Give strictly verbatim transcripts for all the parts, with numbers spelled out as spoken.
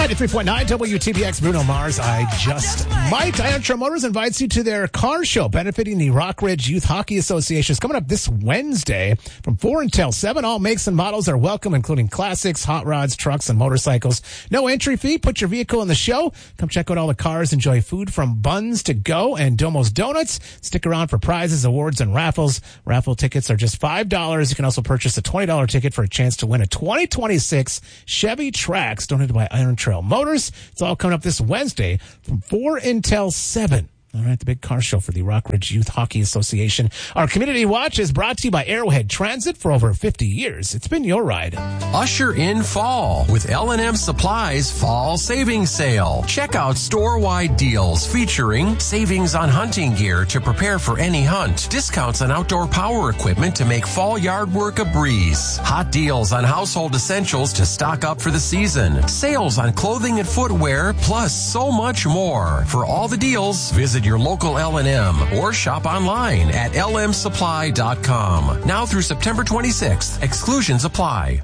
ninety-three point nine W T B X, Bruno Mars, I Just Might. Iron Trail Motors invites you to their car show benefiting the Rockridge Youth Hockey Association. It's coming up this Wednesday from four until seven. All makes and models are welcome, including classics, hot rods, trucks, and motorcycles. No entry fee. Put your vehicle in the show. Come check out all the cars. Enjoy food from Buns to Go and Domo's Donuts. Stick around for prizes, awards, and raffles. Raffle tickets are just five dollars. You can also purchase a twenty dollars ticket for a chance to win a twenty twenty-six Chevy Trax donated by Iron Trail Motors. It's all coming up this Wednesday from four until seven. All right, the big car show for the Rockridge Youth Hockey Association. Our Community Watch is brought to you by Arrowhead Transit for over fifty years. It's been your ride. Usher in fall with L and M Supply's Fall Savings Sale. Check out store-wide deals featuring savings on hunting gear to prepare for any hunt, discounts on outdoor power equipment to make fall yard work a breeze, hot deals on household essentials to stock up for the season, sales on clothing and footwear, plus so much more. For all the deals, visit your local L and M or shop online at L M supply dot com. Now through September twenty-sixth. Exclusions apply.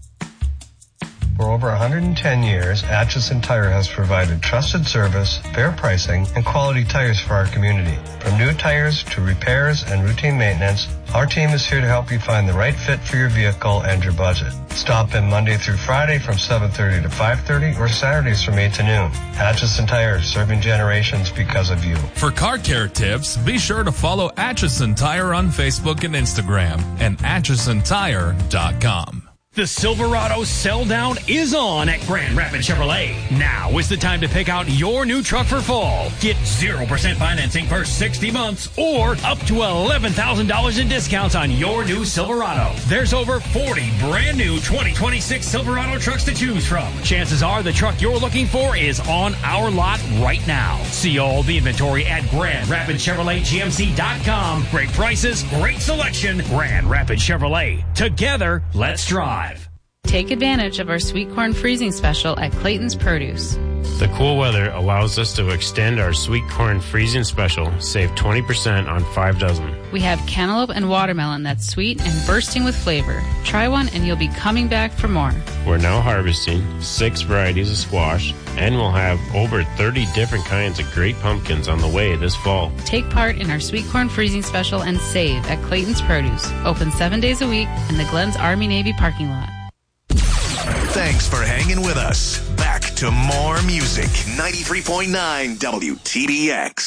For over one hundred ten years, Atchison Tire has provided trusted service, fair pricing, and quality tires for our community. From new tires to repairs and routine maintenance, our team is here to help you find the right fit for your vehicle and your budget. Stop in Monday through Friday from seven thirty to five thirty or Saturdays from eight to noon. Atchison Tire, serving generations because of you. For car care tips, be sure to follow Atchison Tire on Facebook and Instagram and atchison tire dot com. The Silverado Sell Down is on at Grand Rapids Chevrolet. Now is the time to pick out your new truck for fall. Get zero percent financing for sixty months or up to eleven thousand dollars in discounts on your new Silverado. There's over forty brand new twenty twenty-six Silverado trucks to choose from. Chances are the truck you're looking for is on our lot right now. See all the inventory at Grand Rapids Chevrolet G M C dot com. Great prices, great selection. Grand Rapids Chevrolet. Together, let's drive. Take advantage of our sweet corn freezing special at Clayton's Produce. The cool weather allows us to extend our sweet corn freezing special, save twenty percent on five dozen. We have cantaloupe and watermelon that's sweet and bursting with flavor. Try one and you'll be coming back for more. We're now harvesting six varieties of squash, and we'll have over thirty different kinds of great pumpkins on the way this fall. Take part in our sweet corn freezing special and save at Clayton's Produce. Open seven days a week in the Glens Army-Navy parking lot. Thanks for hanging with us. Back to more music. ninety-three point nine W T B X.